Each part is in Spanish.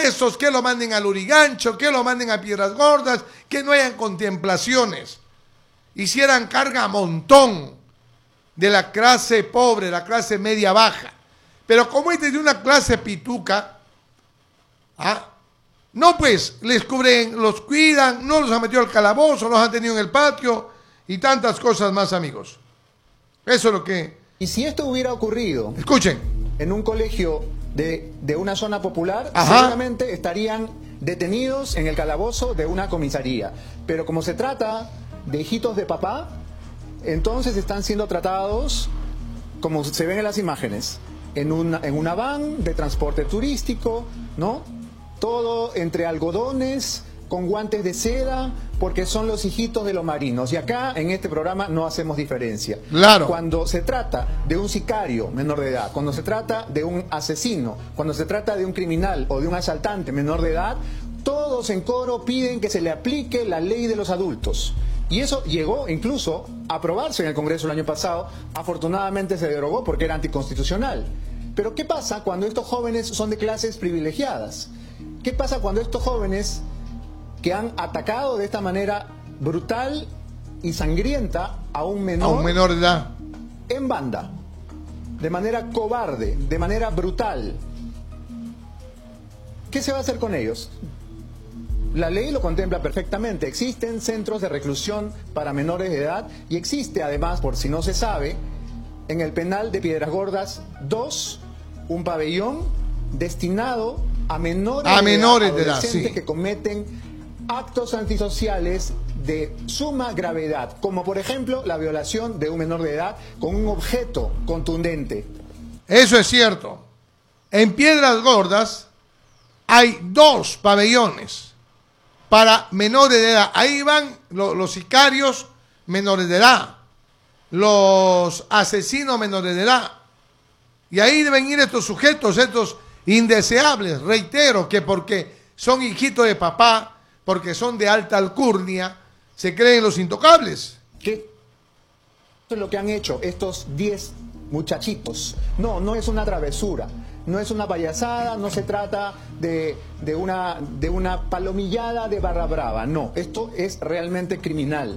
presos, que lo manden al Lurigancho, que lo manden a Piedras Gordas, que no hayan contemplaciones. Hicieran carga a montón de la clase pobre, la clase media baja. Pero como este es de una clase pituca, no, pues les cubren, los cuidan, no los han metido al calabozo, los han tenido en el patio y tantas cosas más, amigos. Eso es lo que... Y si esto hubiera ocurrido... Escuchen. En un colegio de una zona popular, seguramente estarían detenidos en el calabozo de una comisaría. Pero como se trata de hijitos de papá, entonces están siendo tratados, como se ven en las imágenes, en una van de transporte turístico, ¿no? Todo entre algodones, con guantes de seda, porque son los hijitos de los marinos. Y acá, en este programa, no hacemos diferencia. Claro. Cuando se trata de un sicario menor de edad, cuando se trata de un asesino, cuando se trata de un criminal o de un asaltante menor de edad, todos en coro piden que se le aplique la ley de los adultos. Y eso llegó incluso a aprobarse en el Congreso el año pasado. Afortunadamente se derogó porque era anticonstitucional. Pero ¿qué pasa cuando estos jóvenes son de clases privilegiadas? ¿Qué pasa cuando estos jóvenes que han atacado de esta manera brutal y sangrienta a un menor de edad en banda, de manera cobarde, de manera brutal? ¿Qué se va a hacer con ellos? La ley lo contempla perfectamente. Existen centros de reclusión para menores de edad y existe además, por si no se sabe, en el penal de Piedras Gordas 2, un pabellón destinado a menores de edad, sí, que cometen actos antisociales de suma gravedad, como por ejemplo la violación de un menor de edad con un objeto contundente. Eso es cierto. En Piedras Gordas hay 2 pabellones para menores de edad. Ahí van los sicarios menores de edad, los asesinos menores de edad. Y ahí deben ir estos sujetos, estos indeseables, reitero, que porque son hijitos de papá, porque son de alta alcurnia, se creen los intocables. ¿Qué es lo que han hecho estos 10 muchachitos? No, no es una travesura, no es una payasada, no se trata de una palomillada de barra brava, no, esto es realmente criminal.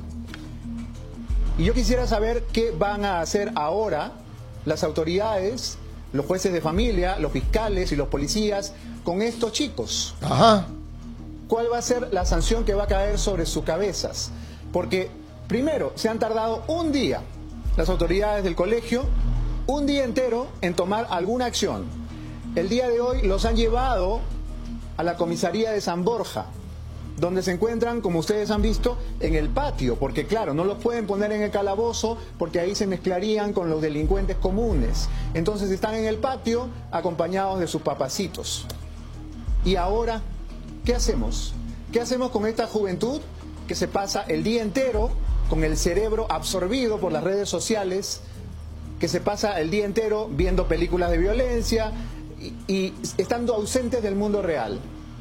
Y yo quisiera saber qué van a hacer ahora las autoridades, los jueces de familia, los fiscales y los policías con estos chicos. ¿Cuál va a ser la sanción que va a caer sobre sus cabezas? Porque, primero, se han tardado un día, las autoridades del colegio, un día entero en tomar alguna acción. El día de hoy los han llevado a la comisaría de San Borja, donde se encuentran, como ustedes han visto, en el patio, porque claro, no los pueden poner en el calabozo porque ahí se mezclarían con los delincuentes comunes. Entonces están en el patio acompañados de sus papacitos. Y ahora, ¿qué hacemos? ¿Qué hacemos con esta juventud que se pasa el día entero con el cerebro absorbido por las redes sociales, que se pasa el día entero viendo películas de violencia y estando ausentes del mundo real?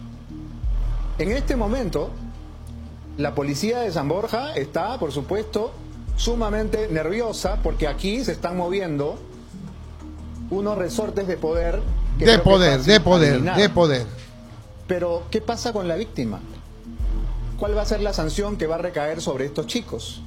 En este momento, la policía de San Borja está, por supuesto, sumamente nerviosa porque aquí se están moviendo unos resortes de poder. De poder. Pero, ¿qué pasa con la víctima? ¿Cuál va a ser la sanción que va a recaer sobre estos chicos?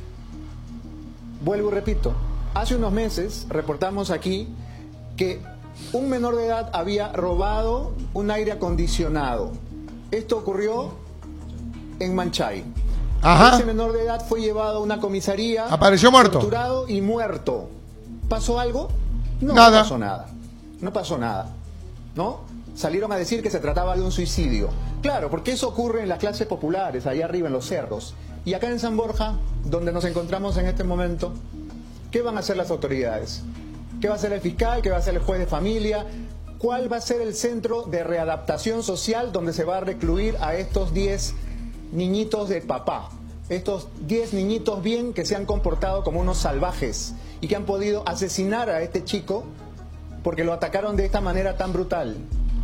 Vuelvo y repito, hace unos meses reportamos aquí que un menor de edad había robado un aire acondicionado. Esto ocurrió en Manchay. Ese menor de edad fue llevado a una comisaría. Apareció muerto. Torturado y muerto. ¿Pasó algo? No, nada. No pasó nada. No pasó nada. ¿No? Salieron a decir que se trataba de un suicidio. Claro, porque eso ocurre en las clases populares, allá arriba en los cerros. Y acá en San Borja, donde nos encontramos en este momento, ¿qué van a hacer las autoridades? ¿Qué va a hacer el fiscal? ¿Qué va a hacer el juez de familia? ¿Cuál va a ser el centro de readaptación social donde se va a recluir a estos 10 niñitos de papá? Estos 10 niñitos bien que se han comportado como unos salvajes y que han podido asesinar a este chico porque lo atacaron de esta manera tan brutal.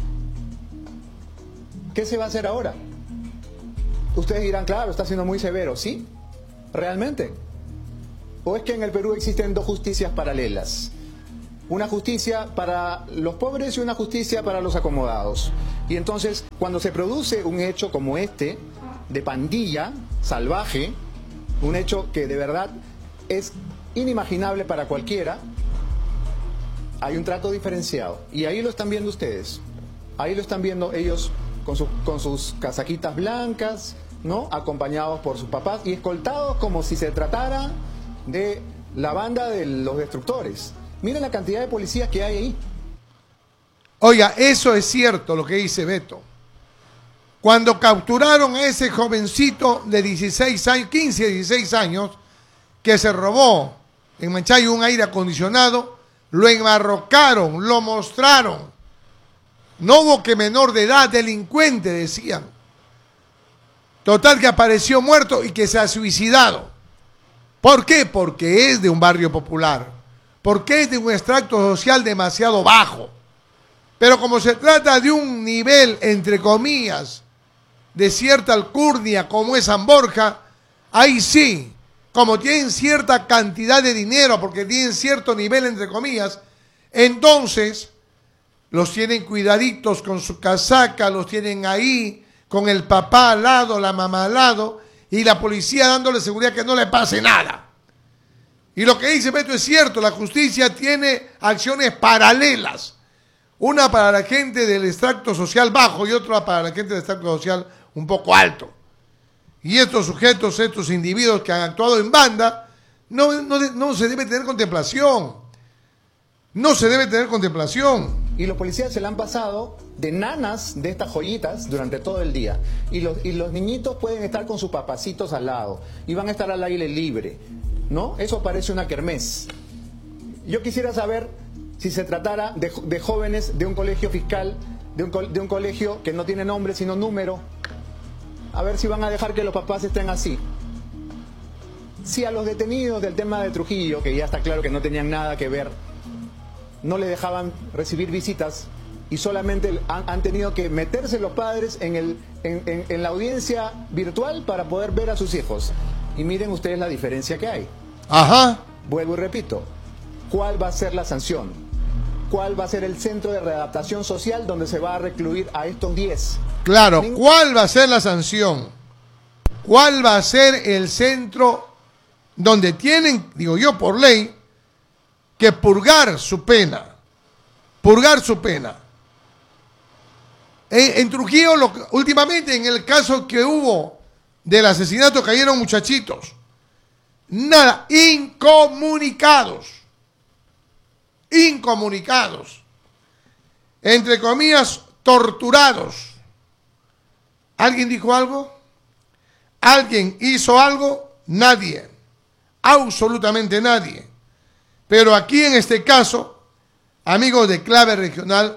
¿Qué se va a hacer ahora? Ustedes dirán, claro, está siendo muy severo. ¿Sí? ¿Realmente? ¿O es que en el Perú existen 2 justicias paralelas? Una justicia para los pobres y una justicia para los acomodados. Y entonces, cuando se produce un hecho como este, de pandilla salvaje, un hecho que de verdad es inimaginable para cualquiera, hay un trato diferenciado. Y ahí lo están viendo ustedes. Ahí lo están viendo ellos con sus casaquitas blancas, ¿no? Acompañados por sus papás y escoltados como si se tratara de la banda de los destructores. Miren la cantidad de policías que hay ahí. Oiga, eso es cierto lo que dice Beto. Cuando capturaron a ese jovencito de 16 años, 15, 16 años, que se robó en Manchayo un aire acondicionado, lo enmarrocaron, lo mostraron. No hubo que menor de edad, delincuente, decían. Total que apareció muerto y que se ha suicidado. ¿Por qué? Porque es de un barrio popular. Porque es de un extracto social demasiado bajo. Pero como se trata de un nivel, entre comillas, de cierta alcurnia como es San Borja, ahí sí, como tienen cierta cantidad de dinero, porque tienen cierto nivel, entre comillas, entonces los tienen cuidaditos con su casaca, los tienen ahí, con el papá al lado, la mamá al lado, y la policía dándole seguridad que no le pase nada. Y lo que dice Beto es cierto, la justicia tiene acciones paralelas. Una para la gente del extracto social bajo y otra para la gente del extracto social un poco alto. Y estos sujetos, estos individuos que han actuado en banda, no se debe tener contemplación. No se debe tener contemplación. Y los policías se la han pasado de nanas de estas joyitas durante todo el día. Y los niñitos pueden estar con sus papacitos al lado. Y van a estar al aire libre, ¿no? Eso parece una kermés. Yo quisiera saber si se tratara de jóvenes de un colegio fiscal, de un colegio que no tiene nombre sino número. A ver si van a dejar que los papás estén así. Si a los detenidos del tema de Trujillo, que ya está claro que no tenían nada que ver, no le dejaban recibir visitas y solamente han tenido que meterse los padres en la audiencia virtual para poder ver a sus hijos. Y miren ustedes la diferencia que hay. Ajá. Vuelvo y repito, ¿cuál va a ser la sanción? ¿Cuál va a ser el centro de readaptación social donde se va a recluir a estos 10? Claro, ¿cuál va a ser la sanción? ¿Cuál va a ser el centro donde tienen, digo yo, por ley, que purgar su pena? Purgar su pena. En Trujillo, últimamente, en el caso que hubo del asesinato, cayeron muchachitos. Nada, incomunicados. Incomunicados. Entre comillas, torturados. ¿Alguien dijo algo? ¿Alguien hizo algo? Nadie. Absolutamente nadie. Pero aquí en este caso, amigos de Clave Regional,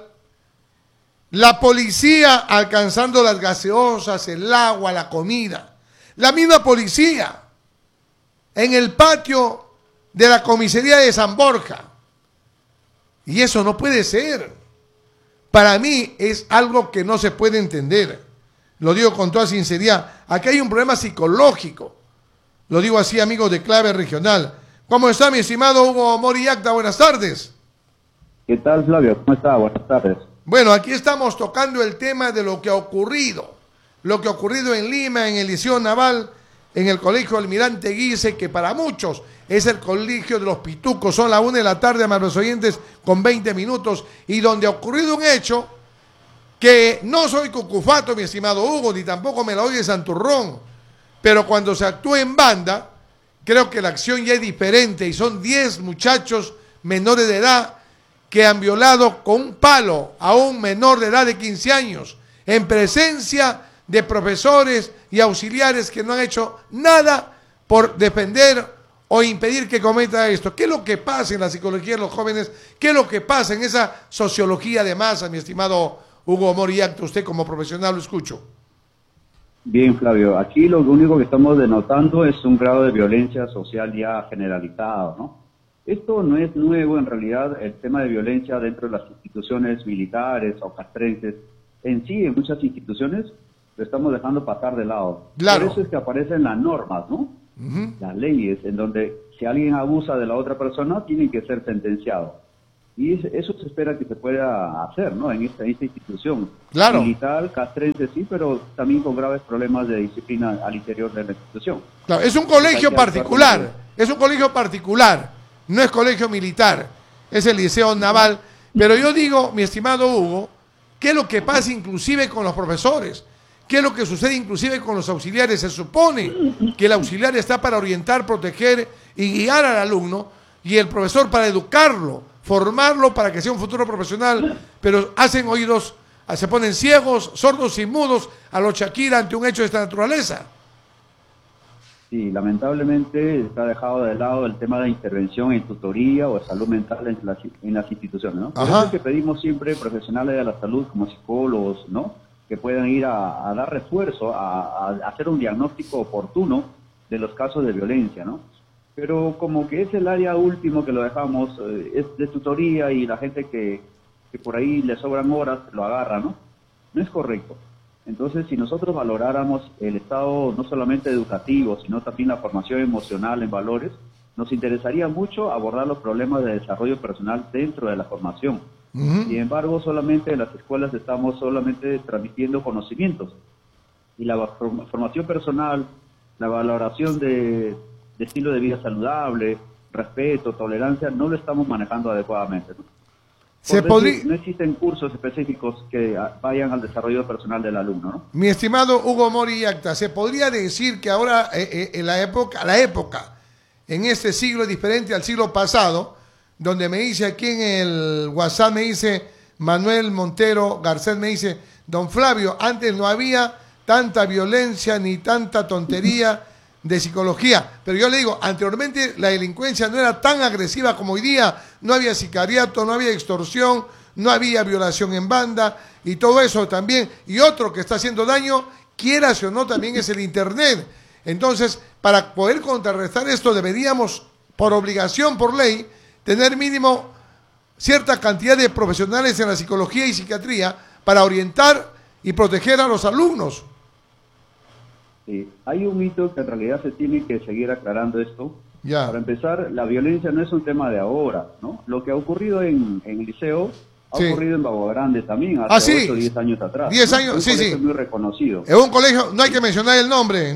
la policía alcanzando las gaseosas, el agua, la comida. La misma policía en el patio de la comisaría de San Borja. Y eso no puede ser. Para mí es algo que no se puede entender. Lo digo con toda sinceridad. Aquí hay un problema psicológico. Lo digo así, amigos de Clave Regional. ¿Cómo está, mi estimado Hugo Moriacta? Buenas tardes. ¿Qué tal, Flavio? ¿Cómo está? Buenas tardes. Bueno, aquí estamos tocando el tema de lo que ha ocurrido. Lo que ha ocurrido en Lima, en el Liceo Naval, en el Colegio Almirante Guise, que para muchos es el colegio de los pitucos. Son las 1 de la tarde, amables oyentes, con 20 minutos. Y donde ha ocurrido un hecho que no soy cucufato, mi estimado Hugo, ni tampoco me la oye Santurrón. Pero cuando se actúa en banda, creo que la acción ya es diferente. Y son 10 muchachos menores de edad que han violado con un palo a un menor de edad de 15 años, en presencia de profesores y auxiliares que no han hecho nada por defender o impedir que cometa esto. ¿Qué es lo que pasa en la psicología de los jóvenes? ¿Qué es lo que pasa en esa sociología de masa, mi estimado Hugo Moriacta? Usted como profesional lo escucho. Bien, Flavio, aquí lo único que estamos denotando es un grado de violencia social ya generalizado, ¿no? Esto no es nuevo, en realidad, el tema de violencia dentro de las instituciones militares o castrenses. En sí, en muchas instituciones, lo estamos dejando pasar de lado. Claro. Por eso es que aparecen las normas, ¿no? Las leyes, en donde si alguien abusa de la otra persona, tiene que ser sentenciado. Y eso se espera que se pueda hacer, ¿no? En esta institución. Claro. Militar, castrense, sí, pero también con graves problemas de disciplina al interior de la institución. Claro, es un colegio particular, no es colegio militar, es el Liceo Naval. Pero yo digo, mi estimado Hugo, ¿qué es lo que pasa inclusive con los profesores? ¿Qué es lo que sucede inclusive con los auxiliares? Se supone que el auxiliar está para orientar, proteger y guiar al alumno, y el profesor para educarlo, formarlo para que sea un futuro profesional, pero hacen oídos, se ponen ciegos, sordos y mudos a los Shakira ante un hecho de esta naturaleza. Sí, lamentablemente está dejado de lado el tema de intervención en tutoría o salud mental en las instituciones, ¿no? Por eso es que pedimos siempre profesionales de la salud como psicólogos, ¿no? Que puedan ir a dar refuerzo, a hacer un diagnóstico oportuno de los casos de violencia, ¿no? Pero como que es el área último que lo dejamos, es de tutoría, y la gente que por ahí le sobran horas lo agarra, ¿no? No es correcto. Entonces, si nosotros valoráramos el estado no solamente educativo, sino también la formación emocional en valores, nos interesaría mucho abordar los problemas de desarrollo personal dentro de la formación. Sin embargo, solamente en las escuelas estamos solamente transmitiendo conocimientos. Y la formación personal, la valoración de estilo de vida saludable, respeto, tolerancia, no lo estamos manejando adecuadamente, ¿no? No existen cursos específicos que vayan al desarrollo personal del alumno, ¿no? Mi estimado Hugo Mori Yacta, ¿se podría decir que ahora en la época, en este siglo es diferente al siglo pasado, donde me dice aquí en el WhatsApp, me dice Manuel Montero Garcés, me dice, don Flavio, antes no había tanta violencia ni tanta tontería de psicología, pero yo le digo, anteriormente la delincuencia no era tan agresiva como hoy día, no había sicariato, no había extorsión, no había violación en banda y todo eso también. Y otro que está haciendo daño, quieras o no, también es el internet. Entonces, para poder contrarrestar esto, deberíamos, por obligación, por ley, tener mínimo cierta cantidad de profesionales en la psicología y psiquiatría para orientar y proteger a los alumnos. Sí, hay un mito que en realidad se tiene que seguir aclarando esto. Ya. Para empezar, la violencia no es un tema de ahora, ¿no? Lo que ha ocurrido en el liceo ha ocurrido en Babo Grande también, hace 8 o 10 años atrás. 10 años, un sí. Es muy reconocido. Es un colegio, no hay que mencionar el nombre,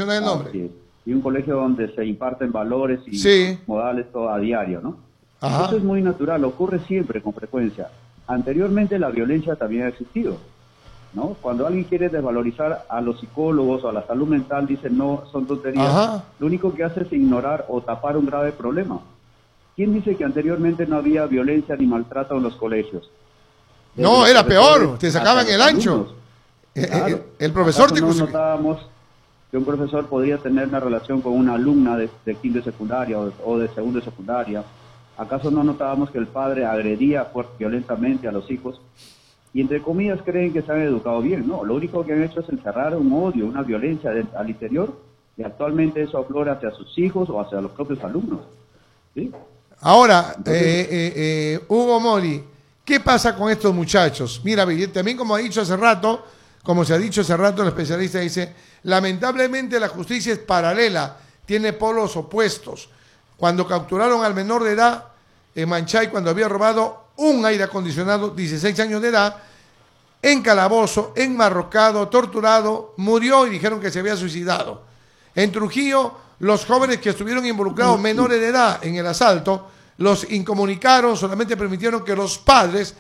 Y un colegio donde se imparten valores y modales todo a diario, ¿no? Eso es muy natural, ocurre siempre, con frecuencia. Anteriormente la violencia también ha existido, ¿no? Cuando alguien quiere desvalorizar a los psicólogos o a la salud mental, dicen no, son tonterías. Lo único que hace es ignorar o tapar un grave problema. ¿Quién dice que anteriormente no había violencia ni maltrato en los colegios? No, era peor, te sacaban el ancho. Claro. El profesor te... No notábamos que un profesor podría tener una relación con una alumna de quinto de secundaria o de segundo de secundaria. ¿Acaso no notábamos que el padre agredía violentamente a los hijos? Y entre comillas creen que se han educado bien, ¿no? Lo único que han hecho es encerrar un odio, una violencia al interior, y actualmente eso aflora hacia sus hijos o hacia los propios alumnos, ¿sí? Ahora, Hugo Mori, ¿qué pasa con estos muchachos? Mira, también como se ha dicho hace rato, el especialista dice, lamentablemente la justicia es paralela, tiene polos opuestos. Cuando capturaron al menor de edad en Manchay, cuando había robado un aire acondicionado, 16 años de edad, en calabozo, enmarrocado, torturado, murió y dijeron que se había suicidado. En Trujillo, los jóvenes que estuvieron involucrados, menores de edad, en el asalto, los incomunicaron, solamente permitieron que los padres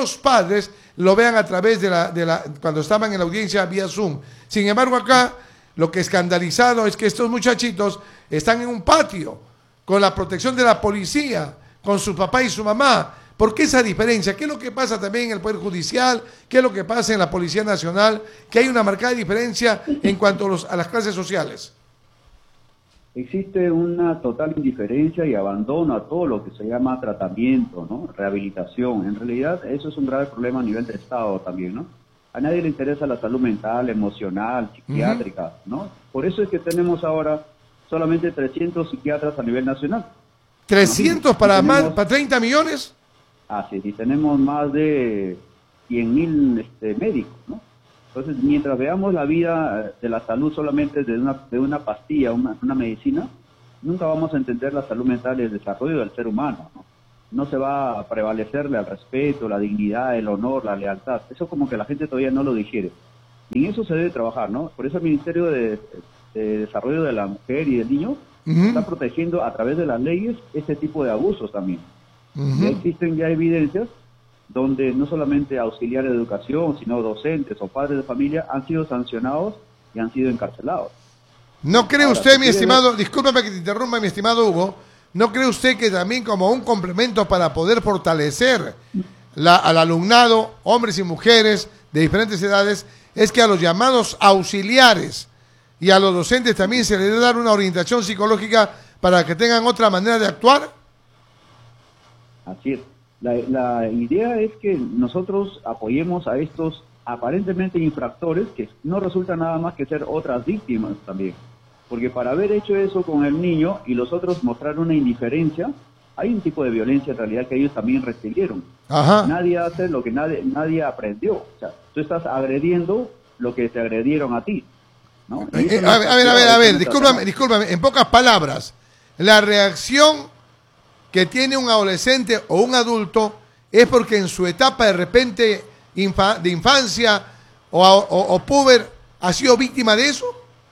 lo vean a través cuando estaban en la audiencia vía Zoom. Sin embargo, acá, lo que escandalizado es que estos muchachitos están en un patio, con la protección de la policía, con su papá y su mamá. ¿Por qué esa diferencia? ¿Qué es lo que pasa también en el Poder Judicial? ¿Qué es lo que pasa en la Policía Nacional? Que hay una marcada diferencia en cuanto a las clases sociales. Existe una total indiferencia y abandono a todo lo que se llama tratamiento, ¿no? Rehabilitación. En realidad eso es un grave problema a nivel de Estado también, ¿no? A nadie le interesa la salud mental, emocional, psiquiátrica, ¿no? Por eso es que tenemos ahora solamente 300 psiquiatras a nivel nacional. ¿300 ¿no? para 30 millones? Así es, y tenemos más de 100.000 médicos, ¿no? Entonces, mientras veamos la vida de la salud solamente de una pastilla, una medicina, nunca vamos a entender la salud mental y el desarrollo del ser humano, ¿no? no se va a prevalecerle al respeto, la dignidad, el honor, la lealtad. Eso como que la gente todavía no lo digiere. Y en eso se debe trabajar, ¿no? Por eso el Ministerio de Desarrollo de la Mujer y del Niño está protegiendo a través de las leyes este tipo de abusos también. Y existen ya evidencias donde no solamente auxiliares de educación, sino docentes o padres de familia han sido sancionados y han sido encarcelados. ¿No cree usted, mi estimado, discúlpame que te interrumpa, mi estimado Hugo, ¿no cree usted que también como un complemento para poder fortalecer al alumnado, hombres y mujeres de diferentes edades, es que a los llamados auxiliares y a los docentes también se les debe dar una orientación psicológica para que tengan otra manera de actuar? Así es. La idea es que nosotros apoyemos a estos aparentemente infractores que no resultan nada más que ser otras víctimas también. Porque para haber hecho eso con el niño y los otros mostrar una indiferencia, hay un tipo de violencia en realidad que ellos también recibieron. Ajá. Nadie hace lo que nadie aprendió. O sea, tú estás agrediendo lo que te agredieron a ti, ¿no? A ver, discúlpame, en pocas palabras, la reacción que tiene un adolescente o un adulto es porque en su etapa de repente de infancia o puber ha sido víctima de eso.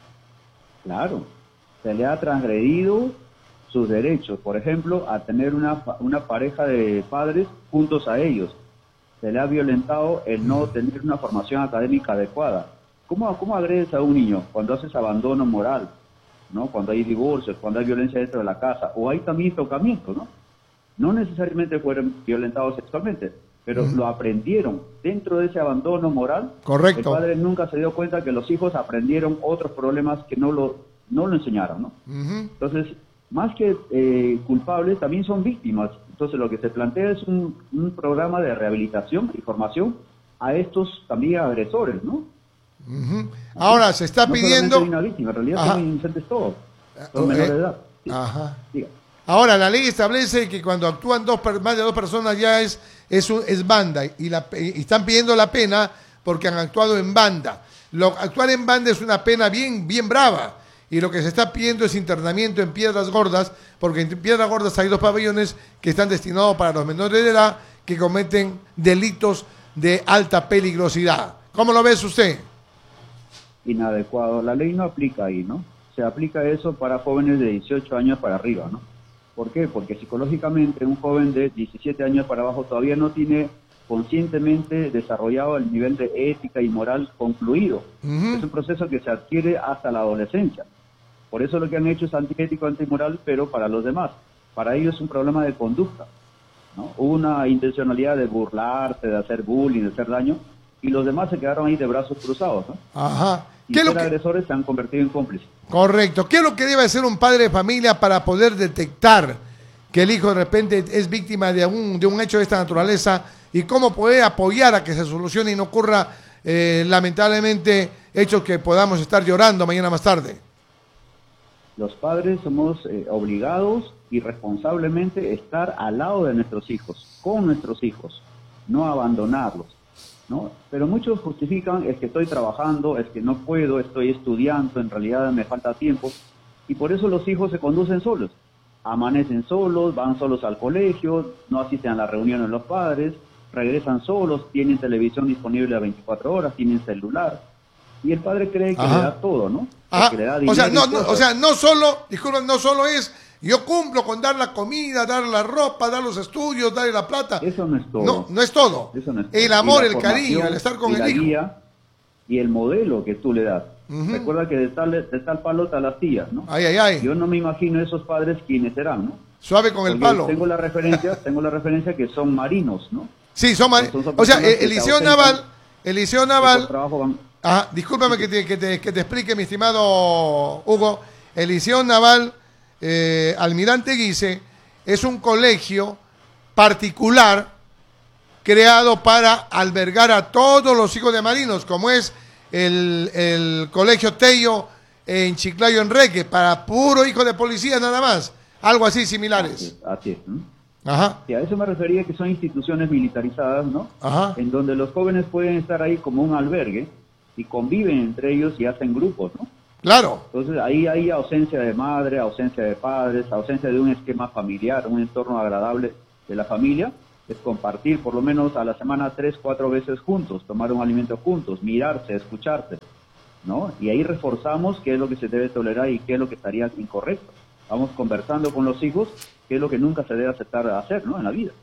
Claro, se le ha transgredido sus derechos, por ejemplo, a tener una pareja de padres juntos a ellos. Se le ha violentado el no tener una formación académica adecuada. ¿Cómo agredes a un niño cuando haces abandono moral, ¿no? Cuando hay divorcios, cuando hay violencia dentro de la casa, o hay también tocamiento, ¿no? No necesariamente fueron violentados sexualmente, pero lo aprendieron dentro de ese abandono moral. Correcto. El padre nunca se dio cuenta que los hijos aprendieron otros problemas que no lo enseñaron, ¿no? Entonces, más que culpables, también son víctimas. Entonces, lo que se plantea es un programa de rehabilitación y formación a estos también agresores, ¿no? Ahora se está pidiendo. No solamente hay una víctima, en realidad son inocentes todos, son menores de edad. Sí. Ajá. Diga. Ahora, la ley establece que cuando actúan más de dos personas ya es banda y están pidiendo la pena porque han actuado en banda. Actuar en banda es una pena bien brava y lo que se está pidiendo es internamiento en Piedras Gordas, porque en Piedras Gordas hay 2 pabellones que están destinados para los menores de edad que cometen delitos de alta peligrosidad. ¿Cómo lo ves usted? Inadecuado. La ley no aplica ahí, ¿no? Se aplica eso para jóvenes de 18 años para arriba, ¿no? ¿Por qué? Porque psicológicamente un joven de 17 años para abajo todavía no tiene conscientemente desarrollado el nivel de ética y moral concluido. Es un proceso que se adquiere hasta la adolescencia. Por eso lo que han hecho es antiético, antimoral, pero para los demás. Para ellos es un problema de conducta, ¿no? Hubo una intencionalidad de burlarse, de hacer bullying, de hacer daño, y los demás se quedaron ahí de brazos cruzados, ¿no? Ajá. Y los agresores se han convertido en cómplices. Correcto. ¿Qué es lo que debe hacer un padre de familia para poder detectar que el hijo de repente es víctima de un hecho de esta naturaleza y cómo poder apoyar a que se solucione y no ocurra lamentablemente hechos que podamos estar llorando mañana más tarde? Los padres somos obligados y responsablemente estar al lado de nuestros hijos, con nuestros hijos, no abandonarlos, ¿no? Pero muchos justifican, es que estoy trabajando, es que no puedo, estoy estudiando, en realidad me falta tiempo, y por eso los hijos se conducen solos, amanecen solos, van solos al colegio, no asisten a las reuniones de los padres, regresan solos, tienen televisión disponible a 24 horas, tienen celular, y el padre cree que le da todo, ¿no? Que le da dinero no solo es yo cumplo con dar la comida, dar la ropa, dar los estudios, darle la plata. Eso no es todo. No es todo. Eso no es todo. El amor, el cariño, el estar con el hijo. Guía y el modelo que tú le das. Recuerda que de tal palo tal astilla, ¿no? Ay. Yo no me imagino esos padres quiénes serán, ¿no? Suave con el palo. Tengo la referencia que son marinos, ¿no? Sí, son marinos. O sea, el Liceo Naval. Discúlpame que te explique, mi estimado Hugo. El Liceo Naval Almirante Guise es un colegio particular creado para albergar a todos los hijos de marinos, como es el Colegio Tello en Chiclayo, Enrique, para puro hijo de policía nada más, algo así similares. Así es. Ajá. Y a eso me refería, que son instituciones militarizadas, ¿no? Ajá. En donde los jóvenes pueden estar ahí como un albergue y conviven entre ellos y hacen grupos, ¿no? Claro. Entonces ahí hay ausencia de madre, ausencia de padres, ausencia de un esquema familiar, un entorno agradable. de la familia es compartir por lo menos a la semana 3, 4 veces juntos, tomar un alimento juntos, mirarse, escucharse, ¿no? Y ahí reforzamos qué es lo que se debe tolerar y qué es lo que estaría incorrecto. Vamos conversando con los hijos qué es lo que nunca se debe aceptar hacer, ¿no? En la vida.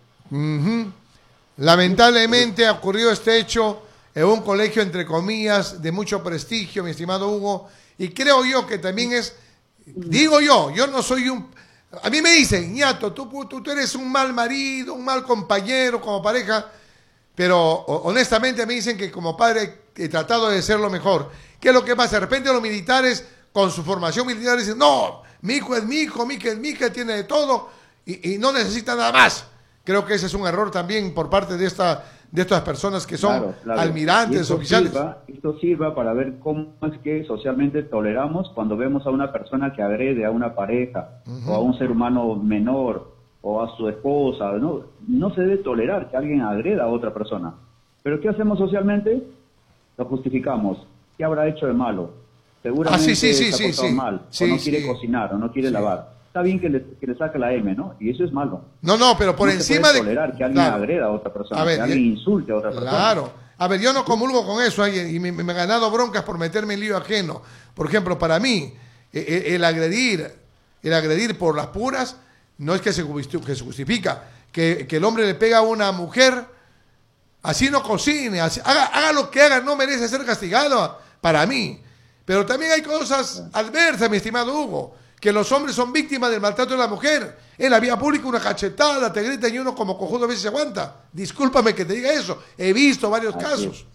Lamentablemente ha ocurrido este hecho en un colegio, entre comillas, de mucho prestigio, mi estimado Hugo, y creo yo que también es, digo yo no soy a mí me dicen, ñato, tú eres un mal marido, un mal compañero como pareja, pero honestamente me dicen que como padre he tratado de ser lo mejor. ¿Qué es lo que pasa? De repente los militares, con su formación militar, dicen, no, mi hijo es mi hijo, mi hija es mi hija, tiene de todo y no necesita nada más. Creo que ese es un error también por parte de estas personas que son almirantes, oficiales. Esto sirva para ver cómo es que socialmente toleramos cuando vemos a una persona que agrede a una pareja o a un ser humano menor o a su esposa. No se debe tolerar que alguien agreda a otra persona. Pero ¿qué hacemos socialmente? Lo justificamos. ¿Qué habrá hecho de malo? Seguramente se ha portado mal, o no quiere cocinar, o no quiere lavar. Está bien que le saque la M, ¿no? Y eso es malo. No, pero por encima de tolerar que alguien agreda a otra persona, que alguien insulte a otra persona. Claro. A ver, yo no comulgo con eso y me he ganado broncas por meterme en lío ajeno. Por ejemplo, para mí, el agredir por las puras no es que se justifica. Que el hombre le pega a una mujer, así no cocine, haga lo que haga, no merece ser castigado para mí. Pero también hay cosas adversas, mi estimado Hugo, que los hombres son víctimas del maltrato de la mujer. En la vía pública una cachetada, te gritan y uno como cojudo a veces se aguanta. Discúlpame que te diga eso. He visto varios casos.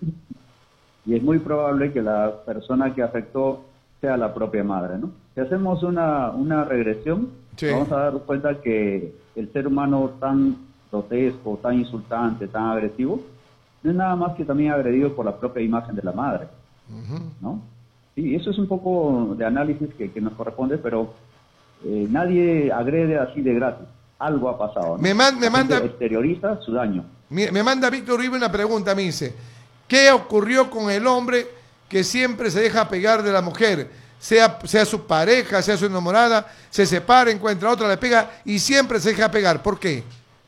Y es muy probable que la persona que afectó sea la propia madre, ¿no? Si hacemos una regresión, vamos a dar cuenta que el ser humano tan grotesco, tan insultante, tan agresivo, no es nada más que también agredido por la propia imagen de la madre, ¿no? Sí, eso es un poco de análisis que nos corresponde, pero nadie agrede así de gratis. Algo ha pasado, ¿no? Me manda exterioriza su daño. Me manda Víctor Uribe una pregunta, me dice, ¿qué ocurrió con el hombre que siempre se deja pegar de la mujer? Sea su pareja, sea su enamorada, se separa, encuentra otra, le pega y siempre se deja pegar. ¿Por qué?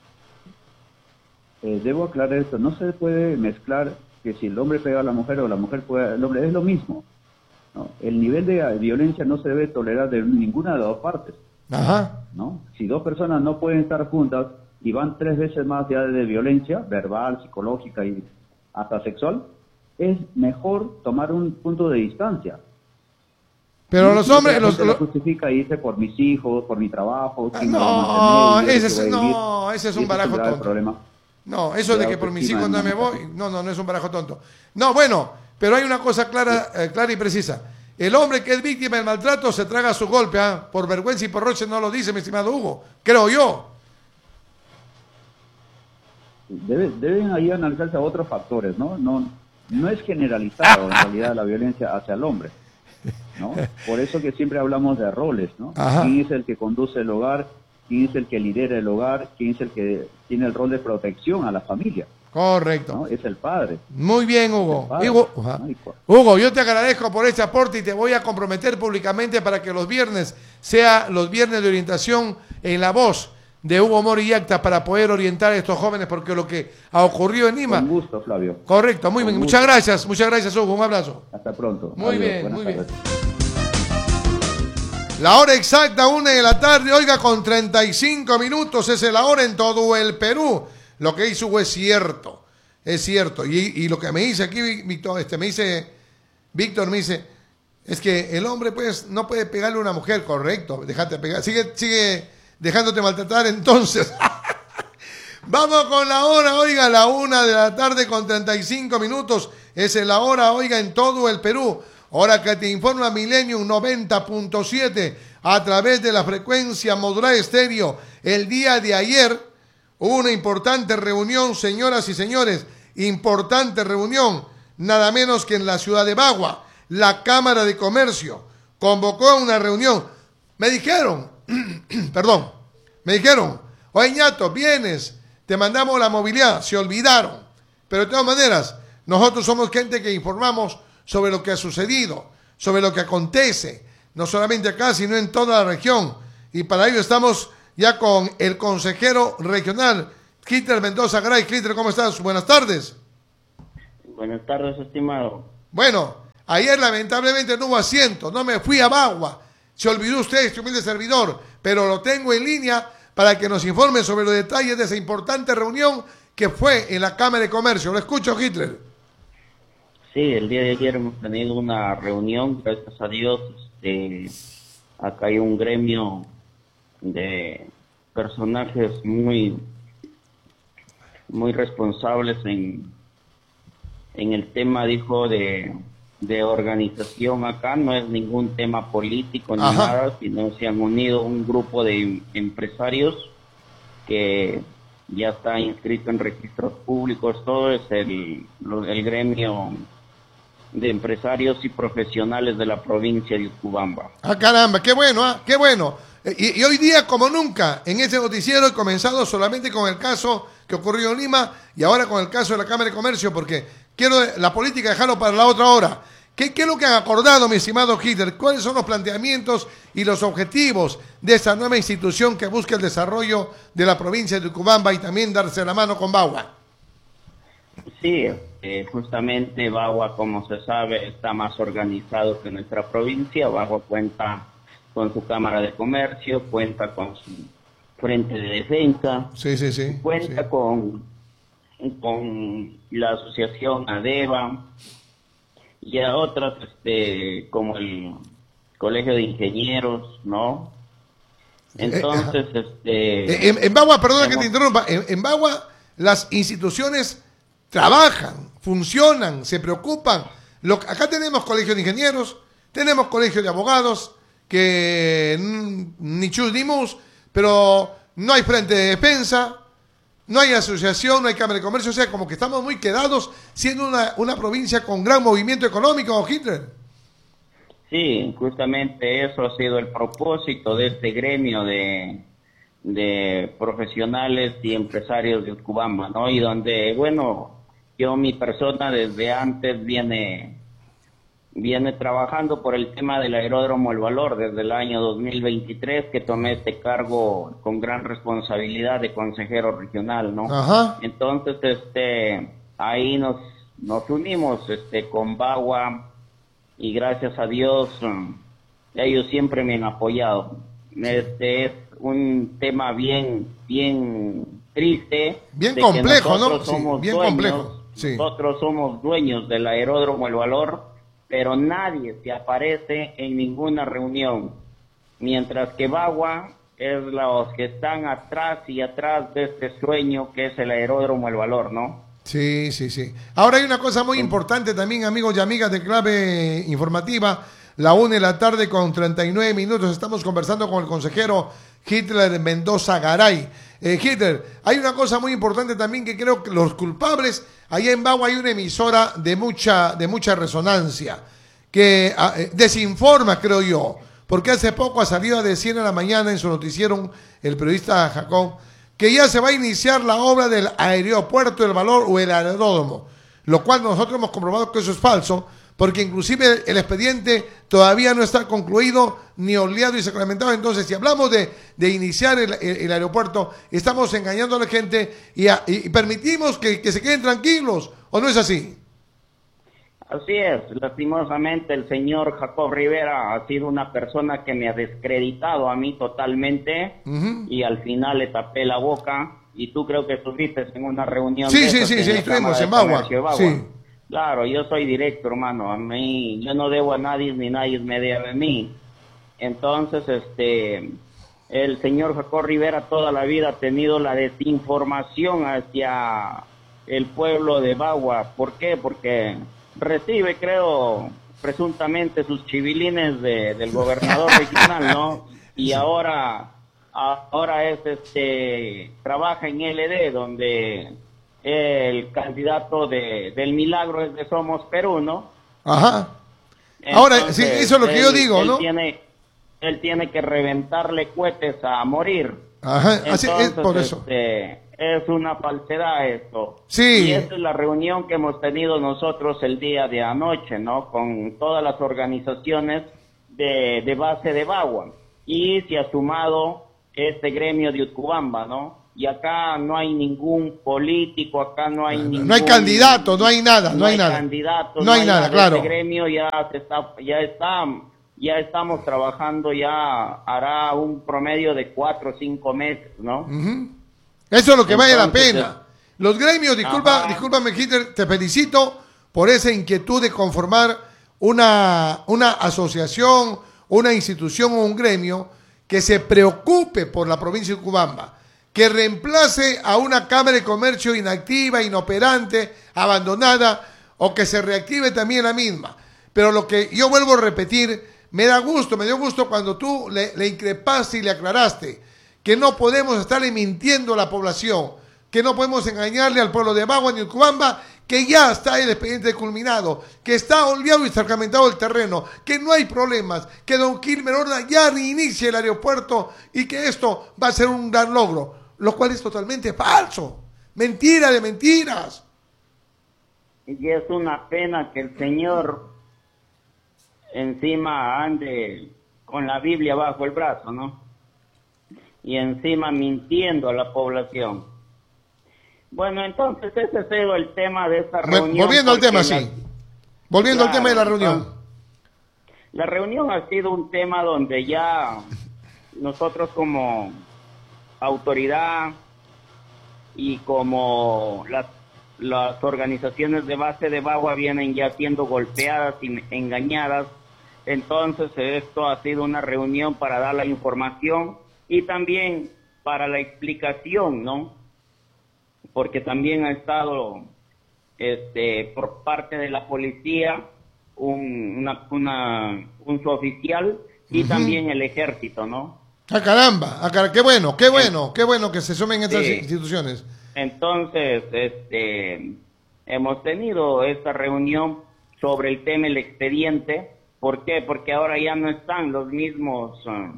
Debo aclarar esto, no se puede mezclar que si el hombre pega a la mujer o la mujer pega al hombre, es lo mismo. ¿No? El nivel de violencia no se debe tolerar de ninguna de las dos partes. ¿No? Si dos personas no pueden estar juntas y van 3 veces más ya de violencia, verbal, psicológica y hasta sexual, es mejor tomar un punto de distancia. Pero los hombres... Lo justifica y dice por mis hijos, por mi trabajo... ese es un barajo tonto. No, eso de que por mis hijos no me voy, no es un barajo tonto. No, bueno, pero hay una cosa clara y precisa. El hombre que es víctima del maltrato se traga su golpe, por vergüenza y por roche no lo dice, mi estimado Hugo, creo yo. Deben ahí analizarse a otros factores, ¿no? No es generalizado en realidad la violencia hacia el hombre, ¿no? Por eso que siempre hablamos de roles, ¿no? ¿Quién es el que conduce el hogar? ¿Quién es el que lidera el hogar? ¿Quién es el que tiene el rol de protección a la familia? Correcto. ¿No? Es el padre. Muy bien, Hugo. Hugo, yo te agradezco por este aporte y te voy a comprometer públicamente para que los viernes sean los viernes de orientación en la voz de Hugo Mori Yacta para poder orientar a estos jóvenes, porque lo que ha ocurrido en Lima... Con gusto, Flavio. Correcto, muy bien. Muchas gracias, Hugo. Un abrazo. Hasta pronto. Muy bien. La hora exacta, 1 de la tarde, oiga, con 35 minutos, es la hora en todo el Perú. Lo que dice Hugo es cierto. Y lo que me dice aquí, Víctor, Víctor me dice, es que el hombre pues no puede pegarle a una mujer, correcto, déjate pegar, sigue dejándote maltratar entonces. Vamos con la hora, oiga, la 1 de la tarde con 35 minutos, es la hora, oiga, en todo el Perú. Hora que te informa Millennium 90.7 a través de la frecuencia modulada estéreo. El día de ayer hubo una importante reunión, señoras y señores, importante reunión, nada menos que en la ciudad de Bagua. La Cámara de Comercio convocó a una reunión. Me dijeron, oye ñato, vienes, te mandamos la movilidad, se olvidaron. Pero de todas maneras, nosotros somos gente que informamos sobre lo que ha sucedido, sobre lo que acontece, no solamente acá, sino en toda la región. Y para ello estamos ya con el consejero regional, Hitler Mendoza Garay. Hitler, ¿cómo estás? Buenas tardes. Buenas tardes, estimado. Bueno, ayer lamentablemente no hubo asiento, no me fui a Bagua. Se olvidó usted, este humilde servidor, pero lo tengo en línea para que nos informe sobre los detalles de esa importante reunión que fue en la Cámara de Comercio. Lo escucho, Hitler. Sí, el día de ayer hemos tenido una reunión, gracias a Dios. Acá hay un gremio de personajes muy responsables en el tema, dijo, de organización. Acá no es ningún tema político ni nada, sino se han unido un grupo de empresarios que ya está inscrito en registros públicos. Todo es el gremio de empresarios y profesionales de la provincia de Utcubamba. Caramba, qué bueno, qué bueno. Y hoy día, como nunca, en este noticiero he comenzado solamente con el caso que ocurrió en Lima y ahora con el caso de la Cámara de Comercio, porque quiero la política dejarlo para la otra hora. ¿Qué es lo que han acordado, mi estimado Hitler? ¿Cuáles son los planteamientos y los objetivos de esta nueva institución que busca el desarrollo de la provincia de Utcubamba y también darse la mano con Bagua? Sí, justamente Bagua, como se sabe, está más organizado que nuestra provincia. Bagua cuenta con su Cámara de Comercio, cuenta con su Frente de Defensa, cuenta con la asociación ADEVA y a otras, como el Colegio de Ingenieros, ¿no? Entonces, en Bagua, perdona que te interrumpa, en Bagua las instituciones trabajan, funcionan, se preocupan. Acá tenemos Colegio de Ingenieros, tenemos Colegio de Abogados, que ni chus ni mus, pero no hay Frente de Defensa, no hay asociación, no hay Cámara de Comercio, o sea, como que estamos muy quedados siendo una provincia con gran movimiento económico, Hitler. Sí, justamente eso ha sido el propósito de este gremio de profesionales y empresarios de Utcubamba, ¿no? Y donde, bueno, mi persona desde antes viene trabajando por el tema del aeródromo El Valor desde el año 2023, que tomé este cargo con gran responsabilidad de consejero regional, ¿no? Entonces, ahí nos unimos, con Bagua, y gracias a Dios, ellos siempre me han apoyado. Es un tema bien triste. Bien complejo, ¿no? Sí, bien complejo. Sí. Nosotros somos dueños del aeródromo El Valor, pero nadie se aparece en ninguna reunión, mientras que Bagua es los que están atrás de este sueño que es el aeródromo El Valor, ¿no? Sí. Ahora hay una cosa muy importante también, amigos y amigas de Clave Informativa, la 1:39 p.m, estamos conversando con el consejero Hitler Mendoza Garay. Hitler, hay una cosa muy importante también que creo que los culpables, allá en Bagua hay una emisora de mucha resonancia, que desinforma, creo yo, porque hace poco ha salido a decir en la mañana en su noticiero el periodista Jacob, que ya se va a iniciar la obra del aeropuerto del Valor o el aeródromo, lo cual nosotros hemos comprobado que eso es falso, porque inclusive el expediente todavía no está concluido, ni oleado y sacramentado. Entonces, si hablamos de iniciar el aeropuerto, estamos engañando a la gente y permitimos que se queden tranquilos, ¿o no es así? Así es, lastimosamente el señor Jacob Rivera ha sido una persona que me ha descreditado a mí totalmente, y al final le tapé la boca, y tú creo que estuviste en una reunión. Sí, estuvimos en Bagua. Sí. Claro, yo soy directo, hermano. A mí, yo no debo a nadie, ni nadie me debe a mí. Entonces, el señor Jacob Rivera toda la vida ha tenido la desinformación hacia el pueblo de Bagua. ¿Por qué? Porque recibe, creo, presuntamente sus chivilines del gobernador regional, ¿no? Y ahora es trabaja en LD, donde el candidato del milagro es de Somos Perú, ¿no? Ajá. Ahora, sí, eso es lo que yo digo, ¿no? Él tiene que reventarle cohetes a morir. Ajá, entonces, así es por eso. Es una falsedad esto. Sí. Y esta es la reunión que hemos tenido nosotros el día de anoche, ¿no? Con todas las organizaciones de base de Bagua. Y se ha sumado este gremio de Utcubamba, ¿no? Y acá no hay ningún político, acá no hay ningún... No hay candidato, no hay nada, no hay nada. Candidato, no hay nada, claro. Este gremio ya estamos trabajando, ya hará un promedio de 4 o 5 meses, ¿no? Eso es lo que vale la Entonces, pena. Los gremios, discúlpame, Hitler, te felicito por esa inquietud de conformar una asociación, una institución o un gremio que se preocupe por la provincia de Utcubamba, que reemplace a una Cámara de Comercio inactiva, inoperante, abandonada, o que se reactive también la misma. Pero lo que yo vuelvo a repetir, me dio gusto cuando tú le increpaste y le aclaraste que no podemos estarle mintiendo a la población, que no podemos engañarle al pueblo de Bagua ni Utcubamba, que ya está el expediente culminado, que está oleado y sacramentado el terreno, que no hay problemas, que don Kilmer Horna ya reinicie el aeropuerto y que esto va a ser un gran logro, lo cual es totalmente falso, mentira de mentiras. Y es una pena que el señor encima ande con la Biblia bajo el brazo, ¿no? Y encima mintiendo a la población. Bueno, entonces ese ha sido el tema de esta reunión. Volviendo al tema, sí. Volviendo al tema de la reunión. La reunión ha sido un tema donde ya nosotros como autoridad y como las organizaciones de base de Bagua vienen ya siendo golpeadas y engañadas. Entonces esto ha sido una reunión para dar la información y también para la explicación, ¿no? Porque también ha estado por parte de la policía un suboficial y también el ejército, ¿no? ¡Ah, caramba! ¡Qué bueno que se sumen estas instituciones! Entonces, hemos tenido esta reunión sobre el tema del expediente. ¿Por qué? Porque ahora ya no están los mismos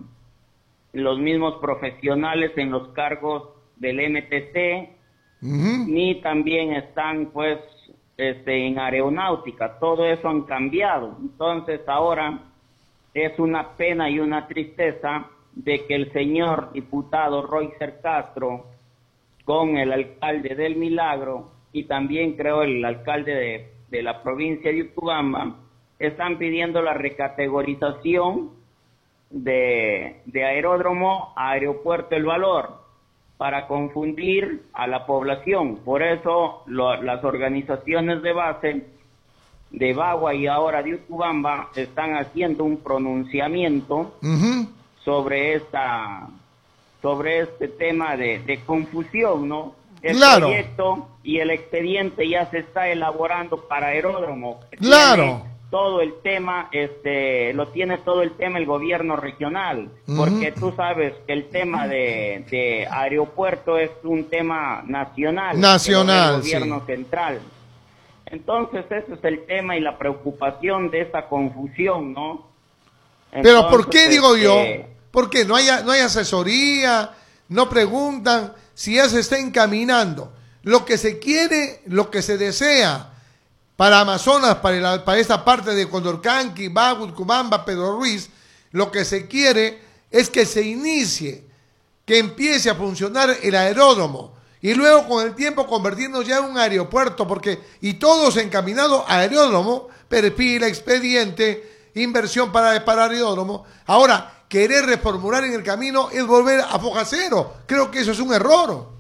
profesionales en los cargos del MTC, ni también están pues en aeronáutica. Todo eso han cambiado. Entonces ahora es una pena y una tristeza de que el señor diputado Roycer Castro con el alcalde del Milagro y también creo el alcalde de la provincia de Utcubamba están pidiendo la recategorización de aeródromo a aeropuerto El Valor para confundir a la población. Por eso las organizaciones de base de Bagua y ahora de Utcubamba están haciendo un pronunciamiento sobre este tema de confusión, ¿no? El proyecto y el expediente ya se está elaborando para aeródromo. Claro. Todo el tema, lo tiene todo el tema el gobierno regional, porque tú sabes que el tema de aeropuerto es un tema nacional del gobierno central. Entonces ese es el tema y la preocupación de esta confusión, ¿no? Entonces, pero ¿por qué digo yo? ¿Por qué no hay asesoría? No preguntan si ya se está encaminando lo que se quiere, lo que se desea para Amazonas, para esta parte de Condorcanqui, Bagua, Utcubamba, Pedro Ruiz. Lo que se quiere es que se inicie, que empiece a funcionar el aeródromo y luego con el tiempo convertirnos ya en un aeropuerto, y todos encaminados a aeródromo, perfil, expediente, inversión para aeródromo. Ahora, querer reformular en el camino es volver a foja cero. Creo que eso es un error.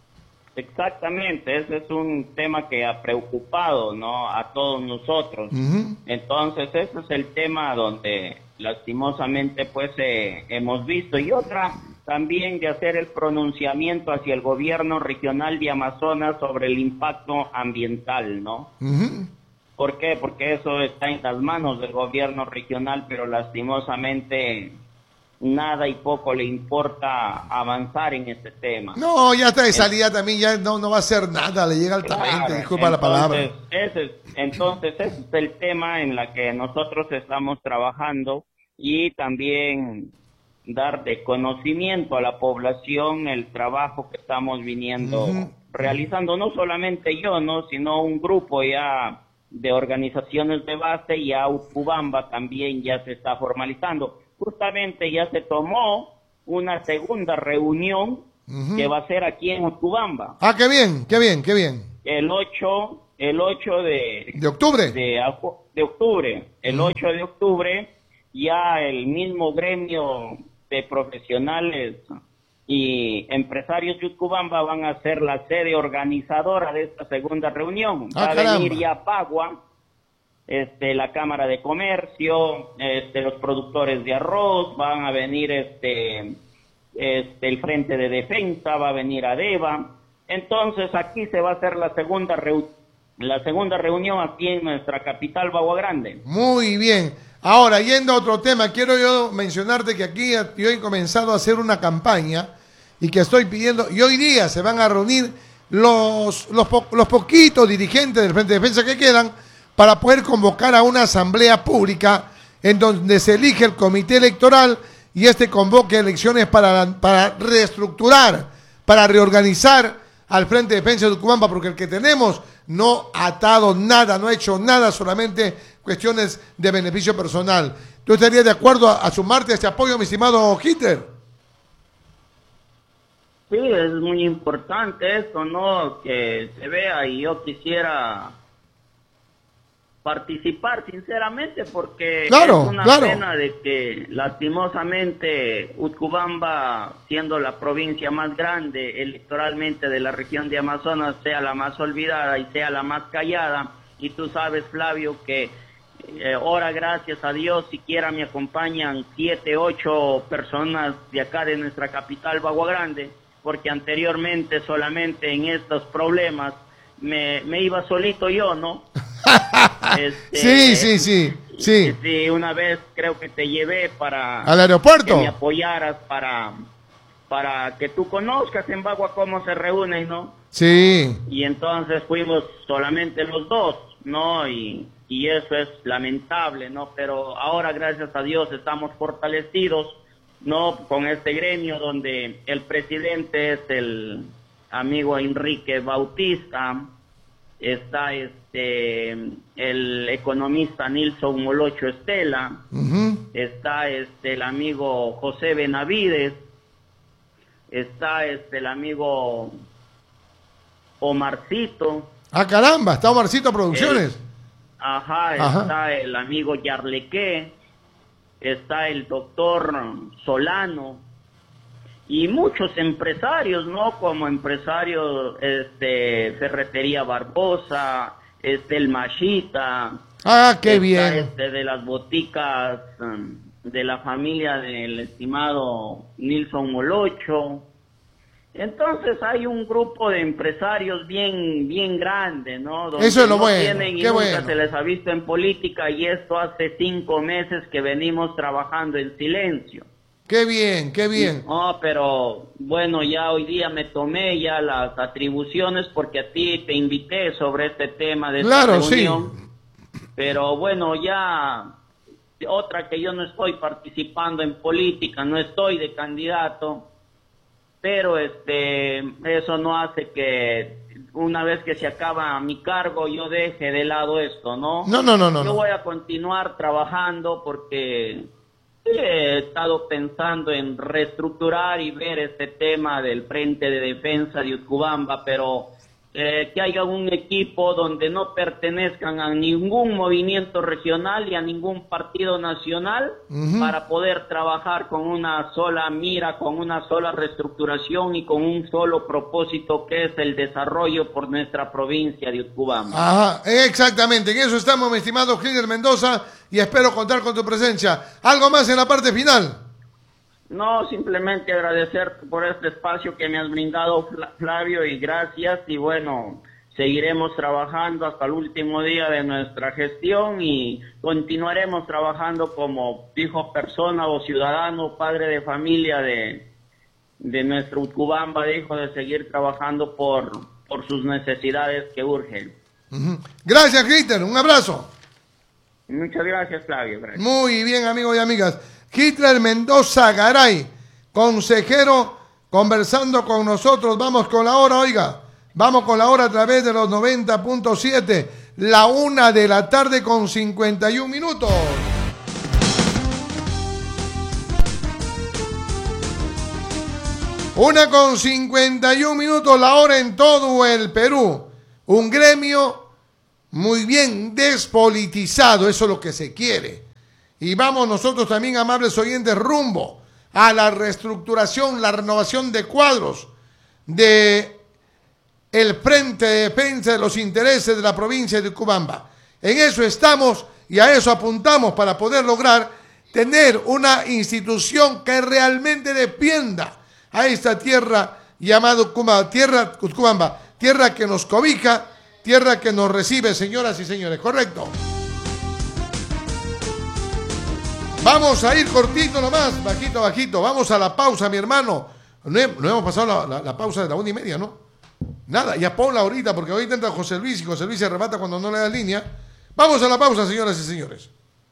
Exactamente, ese es un tema que ha preocupado, ¿no?, a todos nosotros. Entonces ese es el tema donde lastimosamente pues hemos visto, y otra también de hacer el pronunciamiento hacia el gobierno regional de Amazonas sobre el impacto ambiental, ¿no? ¿Por qué? Porque eso está en las manos del gobierno regional, pero lastimosamente nada y poco le importa avanzar en este tema. No, ya está de salida también, ya no va a hacer nada, le llega altamente, disculpa la palabra. Entonces ese es el tema en la que nosotros estamos trabajando, y también dar de conocimiento a la población el trabajo que estamos viniendo realizando, no solamente yo, ¿no?, sino un grupo ya de organizaciones de base, y a Utcubamba también ya se está formalizando. Justamente ya se tomó una segunda reunión que va a ser aquí en Utcubamba. Ah, qué bien, qué bien, qué bien. El 8 ¿De octubre? De octubre. El 8 de octubre ya el mismo gremio de profesionales y empresarios de Utcubamba van a ser la sede organizadora de esta segunda reunión. Va a venir ya Pagua, la Cámara de Comercio, los productores de arroz, van a venir el Frente de Defensa, va a venir ADEVA. Entonces aquí se va a hacer la segunda reunión aquí en nuestra capital, Bagua Grande. Muy bien. Ahora, yendo a otro tema, quiero yo mencionarte que aquí yo he comenzado a hacer una campaña y que estoy pidiendo, y hoy día se van a reunir los poquitos dirigentes del Frente de Defensa que quedan para poder convocar a una asamblea pública en donde se elige el comité electoral y convoque elecciones para reestructurar, para reorganizar al Frente de Defensa de Utcubamba, porque el que tenemos no ha atado nada, no ha hecho nada, solamente cuestiones de beneficio personal. ¿Tú estarías de acuerdo a sumarte a este apoyo, mi estimado Hitler? Sí, es muy importante eso, ¿no? Que se vea, y yo quisiera participar sinceramente porque claro, es una pena de que lastimosamente Utcubamba, siendo la provincia más grande electoralmente de la región de Amazonas, sea la más olvidada y sea la más callada. Y tú sabes, Flavio, que ahora gracias a Dios siquiera me acompañan 7, 8 personas de acá de nuestra capital, Bagua Grande, porque anteriormente solamente en estos problemas me iba solito yo, ¿no? Sí, una vez creo que te llevé al aeropuerto, que me apoyaras para que tú conozcas en Bagua cómo se reúnen, ¿no? Sí. Y entonces fuimos solamente los dos, ¿no? Y eso es lamentable, ¿no? Pero ahora, gracias a Dios, estamos fortalecidos, ¿no? Con este gremio donde el presidente es el amigo Enrique Bautista, está el economista Nilson Molocho Estela, está el amigo José Benavides, está el amigo Omarcito. Ah, caramba, está Omarcito Producciones. Está el amigo Yarlequé, está el doctor Solano y muchos empresarios, ¿no? Como empresario Ferretería Barbosa, el Machita. Ah, qué bien. De las boticas de la familia del estimado Nilson Molocho. Entonces hay un grupo de empresarios bien grande, ¿no? Donde eso es lo no bueno, tienen y nunca se les ha visto en política, y esto hace 5 meses que venimos trabajando en silencio. Qué bien, qué bien. No, pero bueno, ya hoy día me tomé ya las atribuciones porque a ti te invité sobre este tema de esta reunión. Sí. Pero bueno, ya otra que yo no estoy participando en política, no estoy de candidato, pero eso no hace que una vez que se acaba mi cargo yo deje de lado esto, ¿no? No. Yo voy a continuar trabajando porque he estado pensando en reestructurar y ver este tema del Frente de Defensa de Utcubamba, pero que haya un equipo donde no pertenezcan a ningún movimiento regional y a ningún partido nacional, para poder trabajar con una sola mira, con una sola reestructuración y con un solo propósito, que es el desarrollo por nuestra provincia de Utcubamba. Ajá, exactamente, en eso estamos, mi estimado Hitler Mendoza, y espero contar con tu presencia. ¿Algo más en la parte final? No, simplemente agradecerte por este espacio que me has brindado, Flavio, y gracias. Y bueno, seguiremos trabajando hasta el último día de nuestra gestión y continuaremos trabajando como hijo, persona o ciudadano, padre de familia de nuestro Utcubamba, de seguir trabajando por sus necesidades que urgen. Gracias, Hitler, un abrazo. Muchas gracias, Flavio. Gracias. Muy bien, amigos y amigas. Hitler Mendoza Garay, consejero, conversando con nosotros. Vamos con la hora, oiga. Vamos con la hora a través de los 90.7. La 1:00 con 51 minutos. 1:51 la hora en todo el Perú. Un gremio muy bien despolitizado, eso es lo que se quiere. Y vamos nosotros también, amables oyentes, rumbo a la reestructuración, la renovación de cuadros de el Frente de Defensa de los Intereses de la provincia de Cubamba. En eso estamos y a eso apuntamos para poder lograr tener una institución que realmente defienda a esta tierra llamada Cubamba, tierra que nos cobija, tierra que nos recibe, señoras y señores, ¿correcto? Vamos a ir cortito nomás, bajito, bajito, vamos a la pausa, mi hermano. No hemos pasado la pausa de la 1:30, ¿no? Nada, ya ponla ahorita, porque ahorita entra José Luis y José Luis se arrebata cuando no le da línea. Vamos a la pausa, señoras y señores.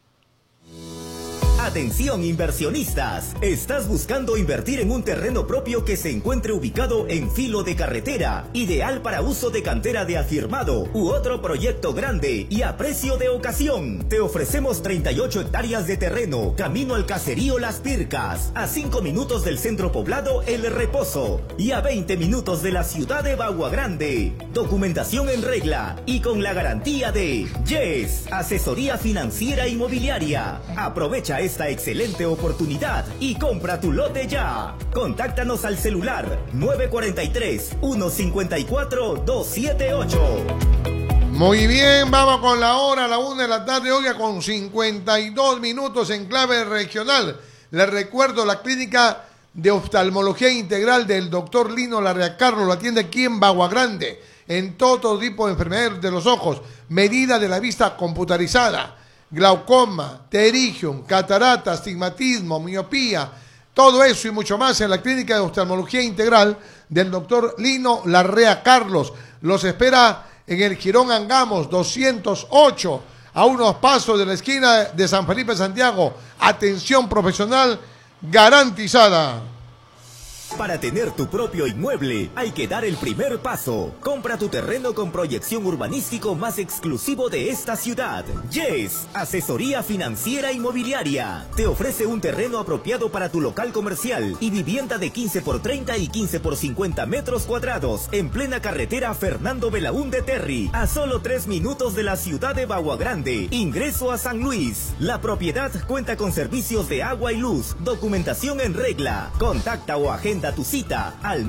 Atención inversionistas, ¿estás buscando invertir en un terreno propio que se encuentre ubicado en filo de carretera, ideal para uso de cantera de afirmado u otro proyecto grande y a precio de ocasión? Te ofrecemos 38 hectáreas de terreno, camino al caserío Las Pircas, a 5 minutos del centro poblado El Reposo y a 20 minutos de la ciudad de Bagua Grande. Documentación en regla y con la garantía de Yes, asesoría financiera inmobiliaria. Aprovecha esta excelente oportunidad y compra tu lote ya. Contáctanos al celular 943-154-278. Muy bien, vamos con la hora, a la 1 de la tarde, hoy con 52 minutos en clave regional. Les recuerdo, la clínica de oftalmología integral del doctor Lino Larrea Carlos lo atiende aquí en Bagua Grande, en todo tipo de enfermedades de los ojos, medida de la vista computarizada, glaucoma, pterigium, catarata, astigmatismo, miopía, todo eso y mucho más en la clínica de oftalmología integral del doctor Lino Larrea Carlos. Los espera en el Jirón Angamos 208, a unos pasos de la esquina de San Felipe Santiago. Atención profesional garantizada. Para tener tu propio inmueble, hay que dar el primer paso. Compra tu terreno con proyección urbanístico más exclusivo de esta ciudad. Yes, asesoría financiera inmobiliaria. Te ofrece un terreno apropiado para tu local comercial y vivienda de 15 por 30 y 15 por 50 metros cuadrados en plena carretera Fernando Belaúnde Terry, a solo 3 minutos de la ciudad de Bagua Grande. Ingreso a San Luis. La propiedad cuenta con servicios de agua y luz, documentación en regla. Contacta o agenda tu cita al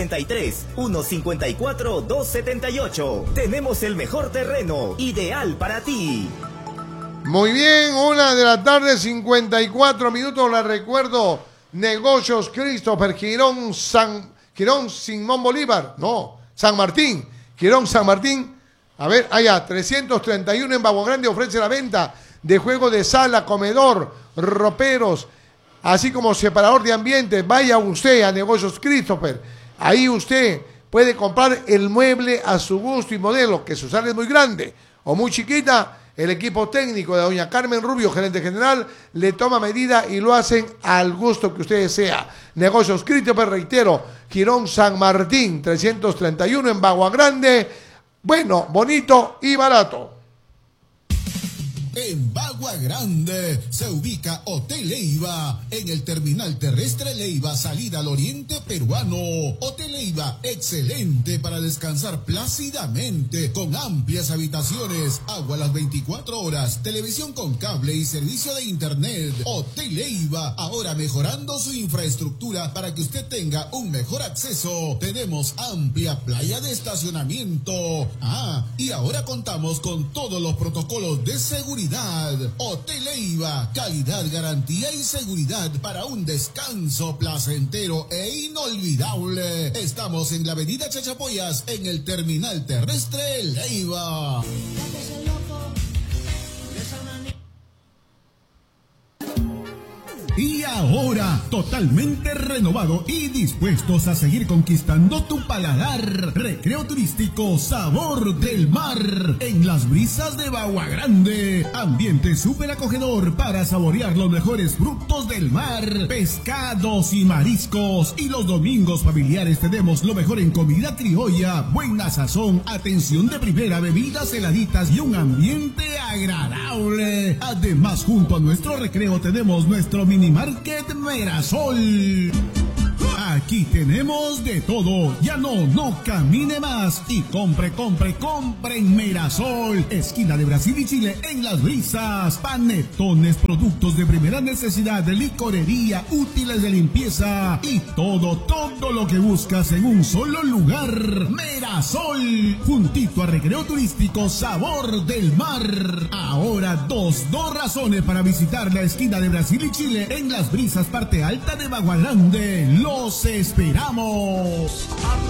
943-154-278. Tenemos el mejor terreno, ideal para ti. Muy bien, 1 de la tarde, 54 minutos. Les recuerdo, Negocios Christopher, Girón Simón Bolívar, no, San Martín, Girón San Martín. A ver, allá, 331 en Bagua Grande, ofrece la venta de juego de sala, comedor, roperos, así como separador de ambiente. Vaya usted a Negocios Christopher. Ahí usted puede comprar el mueble a su gusto y modelo, que su sala es muy grande o muy chiquita. El equipo técnico de doña Carmen Rubio, gerente general, le toma medida y lo hacen al gusto que usted desea. Negocios Christopher, reitero, Girón San Martín, 331 en Bagua Grande. Bueno, bonito y barato. En Bagua Grande se ubica Hotel Leiva, en el terminal terrestre Leiva, salida al oriente peruano. Hotel Leiva, excelente para descansar plácidamente, con amplias habitaciones, agua las 24 horas, televisión con cable y servicio de internet. Hotel Leiva, ahora mejorando su infraestructura para que usted tenga un mejor acceso. Tenemos amplia playa de estacionamiento. Y ahora contamos con todos los protocolos de seguridad. Hotel Leiva, calidad, garantía y seguridad para un descanso placentero e inolvidable. Estamos en la avenida Chachapoyas, en el terminal terrestre Leiva. Y ahora, totalmente renovado y dispuestos a seguir conquistando tu paladar. Recreo turístico Sabor del Mar, en las brisas de Bagua Grande. Ambiente súper acogedor para saborear los mejores frutos del mar, pescados y mariscos. Y los domingos familiares tenemos lo mejor en comida criolla, buena sazón, atención de primera, bebidas heladitas y un ambiente agradable. Además, junto a nuestro recreo tenemos nuestro mini Market Merasol. Aquí tenemos de todo. Ya no camine más y compre en Mirasol. Esquina de Brasil y Chile en Las Brisas. Panetones, productos de primera necesidad, de licorería, útiles de limpieza y todo lo que buscas en un solo lugar. Mirasol, juntito a Recreo Turístico Sabor del Mar. Ahora dos razones para visitar la esquina de Brasil y Chile en Las Brisas, parte alta de Bagua Grande. ¡Los esperamos!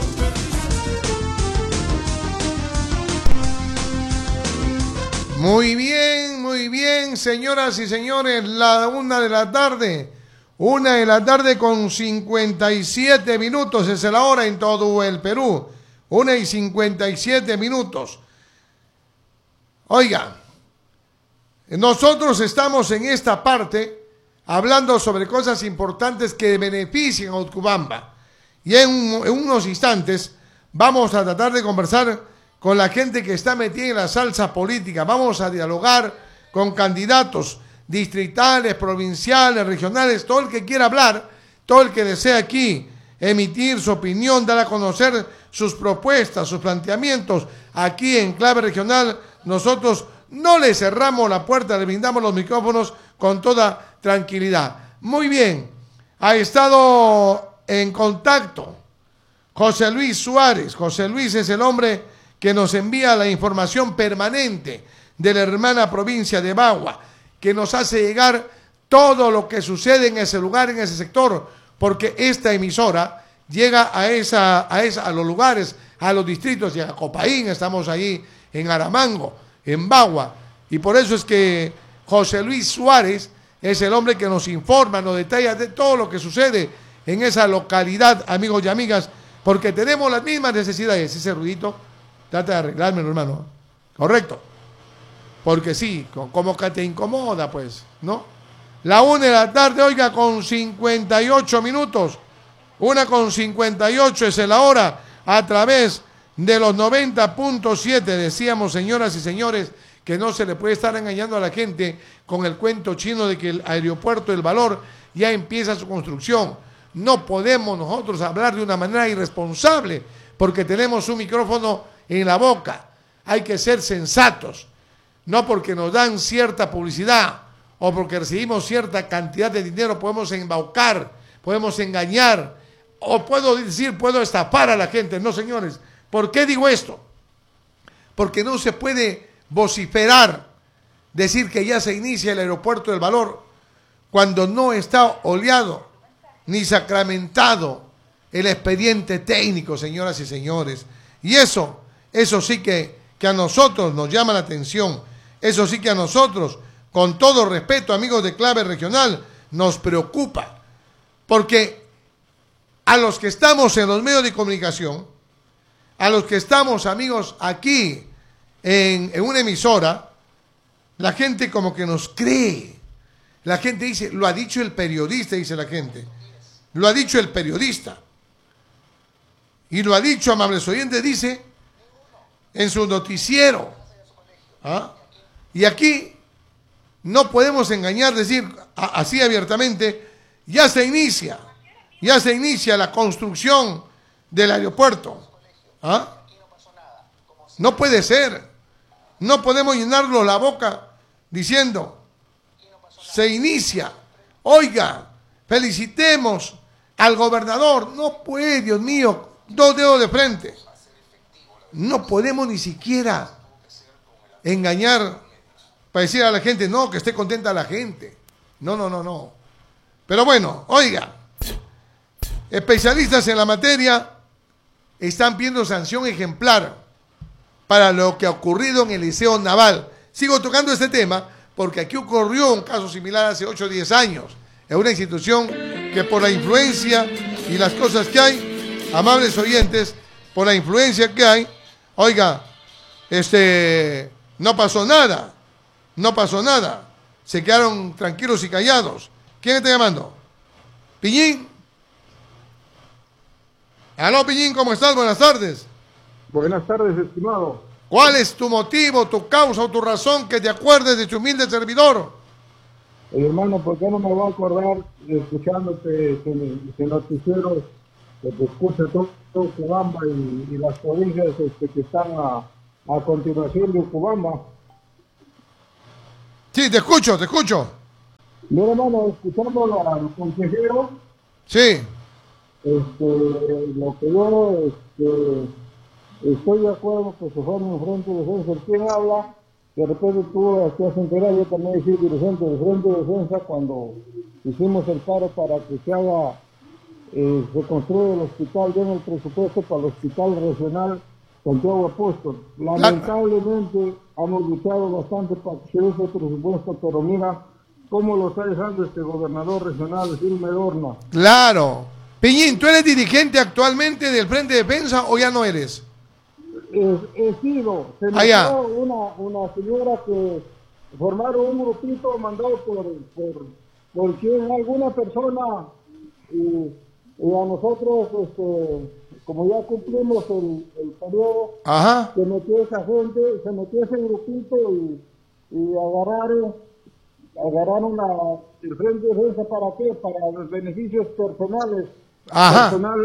Muy bien, señoras y señores, la 1 de la tarde con 57 minutos, es la hora en todo el Perú, 1:57. Oiga, nosotros estamos en esta parte hablando sobre cosas importantes que benefician a Utcubamba. Y en unos instantes vamos a tratar de conversar con la gente que está metida en la salsa política. Vamos a dialogar con candidatos distritales, provinciales, regionales, todo el que quiera hablar, todo el que desea aquí emitir su opinión, dar a conocer sus propuestas, sus planteamientos. Aquí en Clave Regional nosotros no le cerramos la puerta, le brindamos los micrófonos con toda tranquilidad. Muy bien, ha estado en contacto José Luis Suárez. José Luis es el hombre que nos envía la información permanente de la hermana provincia de Bagua, que nos hace llegar todo lo que sucede en ese lugar, en ese sector, porque esta emisora llega a los lugares, a los distritos, y a Copaín, estamos ahí en Aramango, en Bagua, y por eso es que José Luis Suárez es el hombre que nos informa, nos detalla de todo lo que sucede en esa localidad, amigos y amigas, porque tenemos las mismas necesidades. Ese ruidito, trata de arreglármelo, hermano, ¿correcto? Porque sí, como que te incomoda, pues, ¿no? La 1 de la tarde, oiga, con 58 minutos, 1:58 es la hora, a través de los 90.7, decíamos, señoras y señores, que no se le puede estar engañando a la gente con el cuento chino de que el aeropuerto El Valor ya empieza su construcción. No podemos nosotros hablar de una manera irresponsable porque tenemos un micrófono en la boca. Hay que ser sensatos, no porque nos dan cierta publicidad o porque recibimos cierta cantidad de dinero podemos embaucar, podemos engañar, o puedo estafar a la gente. No, señores. ¿Por qué digo esto? Porque no se puede vociferar, decir que ya se inicia el aeropuerto del Valor cuando no está oleado ni sacramentado el expediente técnico, señoras y señores. Y eso sí que a nosotros nos llama la atención. Eso sí que a nosotros, con todo respeto, amigos de Clave Regional, nos preocupa. Porque a los que estamos en los medios de comunicación, a los que estamos, amigos, aquí en una emisora, la gente como que nos cree. La gente dice, lo ha dicho el periodista, dice la gente. Lo ha dicho el periodista. Y lo ha dicho, amables oyentes, dice, en su noticiero. ¿Ah? Y aquí no podemos engañar, decir así abiertamente, ya se inicia la construcción del aeropuerto. ¿Ah? No puede ser. No podemos llenarlo la boca diciendo, se inicia. Oiga, felicitemos al gobernador. No puede, Dios mío, 2 dedos de frente. No podemos ni siquiera engañar para decir a la gente, no, que esté contenta la gente. No. Pero bueno, oiga, especialistas en la materia están pidiendo sanción ejemplar para lo que ha ocurrido en el Liceo Naval. Sigo tocando este tema porque aquí ocurrió un caso similar hace 8 o 10 años. Es una institución que por la influencia y las cosas que hay, amables oyentes, por la influencia que hay, oiga, no pasó nada. Se quedaron tranquilos y callados. ¿Quién está llamando? ¿Piñín? Aló, Piñín, ¿cómo estás? Buenas tardes. Buenas tardes, estimado. ¿Cuál es tu motivo, tu causa o tu razón que te acuerdes de tu humilde servidor? Hermano, ¿por qué no me voy a acordar escuchándote ese noticiero que te escuche todo Ucubamba y las provincias que están a continuación de Ucubamba. Sí, te escucho, te escucho. Mira, hermano, escuchando al consejero, Sí. lo que yo estoy de acuerdo que se forme un frente de defensa. El quien habla, de repente tú te has enterado, yo también soy dirigente del frente de defensa cuando hicimos el paro para que se haga, se construya el hospital, den el presupuesto para el hospital regional Santiago Apóstol. Lamentablemente hemos luchado bastante para que se dé ese presupuesto, pero mira cómo lo está dejando este gobernador regional, Gilmer Horna. Claro. Piñín, ¿tú eres dirigente actualmente del Frente de Defensa o ya no eres? He sido, se me dio una señora que formaron un grupito mandado por quien, alguna persona, y a nosotros, como ya cumplimos el periodo, Ajá. se metió esa gente, se metió ese grupito y agarraron el Frente de Defensa. ¿Para qué? Para los beneficios personales. Ajá. Personal,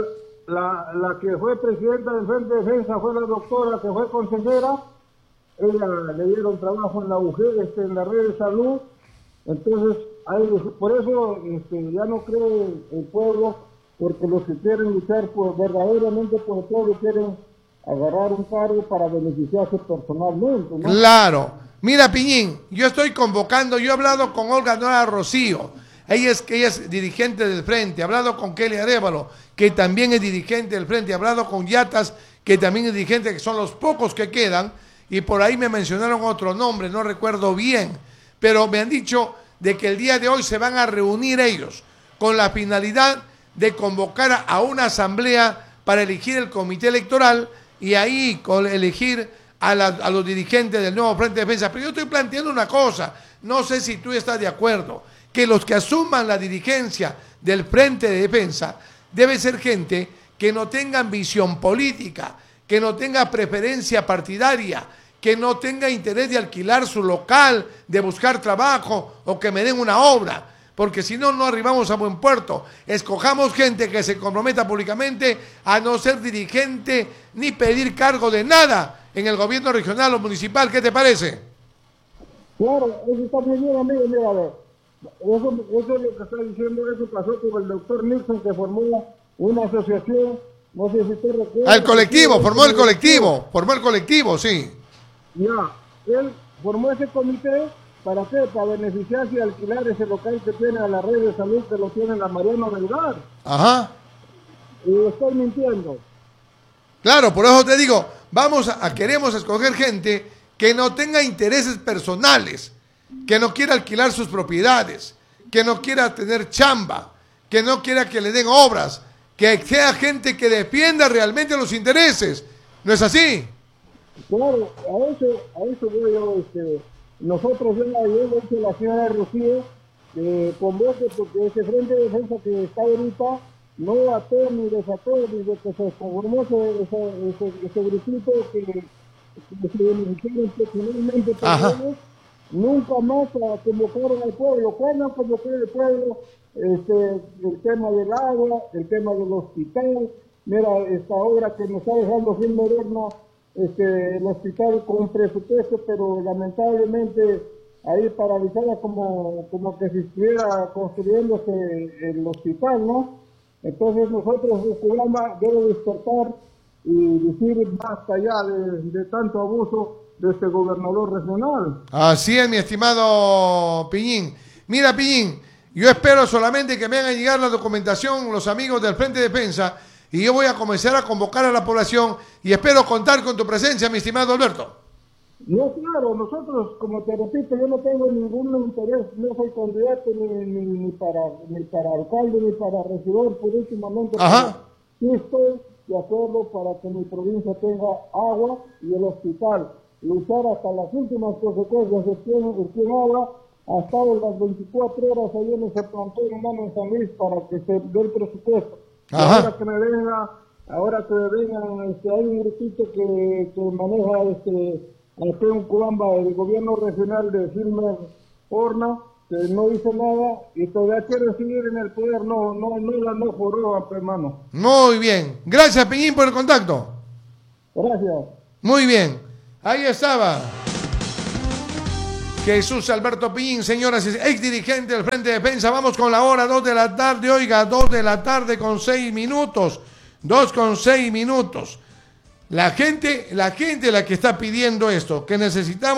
la que fue presidenta del Frente de Defensa fue la doctora que fue consejera. Ella le dieron trabajo en la UG, en la red de salud. Entonces, por eso ya no cree el pueblo, porque los que quieren luchar verdaderamente por el pueblo quieren agarrar un cargo para beneficiarse personalmente, ¿no? Claro. Mira, Piñín, yo estoy convocando, yo he hablado con Olga Nora Rocío, ella es dirigente del Frente, he hablado con Kelly Arévalo, que también es dirigente del Frente, he hablado con Yatas, que también es dirigente, que son los pocos que quedan, y por ahí me mencionaron otro nombre, no recuerdo bien, pero me han dicho de que el día de hoy se van a reunir ellos con la finalidad de convocar a una asamblea para elegir el comité electoral y ahí elegir a los dirigentes del nuevo Frente de Defensa. Pero yo estoy planteando una cosa, no sé si tú estás de acuerdo, que los que asuman la dirigencia del Frente de Defensa debe ser gente que no tenga ambición política, que no tenga preferencia partidaria, que no tenga interés de alquilar su local, de buscar trabajo o que me den una obra, porque si no, no arribamos a buen puerto. Escojamos gente que se comprometa públicamente a no ser dirigente ni pedir cargo de nada en el gobierno regional o municipal. ¿Qué te parece? Claro, eso está muy bien, amigo. Mira, a ver, eso es lo que está diciendo. Eso pasó con el doctor Nixon, que formó una asociación, no sé si usted recuerda. El colectivo, formó el colectivo, sí. Ya, él formó ese comité. ¿Para qué? Para beneficiarse y alquilar ese local que tiene a la red de salud, que lo tiene la Mariano Melgar. Ajá. Y estoy mintiendo. Claro, por eso te digo, queremos escoger gente que no tenga intereses personales, que no quiera alquilar sus propiedades, que no quiera tener chamba, que no quiera que le den obras, que sea gente que defienda realmente los intereses. ¿No es así? Claro, a eso voy yo, nosotros ya ayer hecho la señora Rocío convoque, porque ese Frente de Defensa que está ahorita no ató ni desató desde que se conformó ese grupito que se beneficiaron personalmente por ellos, nunca más convocaron al pueblo. ¿Cuándo convocó al pueblo? El tema del agua, el tema del hospital. Mira, esta obra que nos está dejando Gilmer Horna, el hospital con un presupuesto, pero lamentablemente ahí paralizada como que si estuviera construyéndose el hospital, ¿no? Entonces nosotros, el programa debe despertar y decir basta ya de tanto abuso de este gobernador regional. Así es, mi estimado Piñín. Mira, Piñín, yo espero solamente que me hagan llegar la documentación los amigos del Frente de Defensa y yo voy a comenzar a convocar a la población y espero contar con tu presencia, mi estimado Alberto. No, claro, nosotros, como te repito, yo no tengo ningún interés, no soy candidato ni para alcalde ni para regidor políticamente. Sí estoy de acuerdo para que mi provincia tenga agua y el hospital. Luchar hasta las últimas consecuencias. El quien habla ha estado las 24 horas ahí en ese plantón, hermano, en San Luis, para que se dé el presupuesto. Ahora que me venga, hay un grupito que maneja aquí en Cubamba, el gobierno regional de Gilmer Horna, no hizo nada y todavía quiere seguir en el poder, no joroba, hermano. Muy bien. Gracias, Piñín, por el contacto. Gracias. Muy bien. Ahí estaba Jesús Alberto Piñín, señoras y ex dirigente del Frente de Defensa. Vamos con la hora, 2 de la tarde. Oiga, 2 de la tarde con 6 minutos. 2 con 6 minutos. La gente la que está pidiendo esto, que necesitamos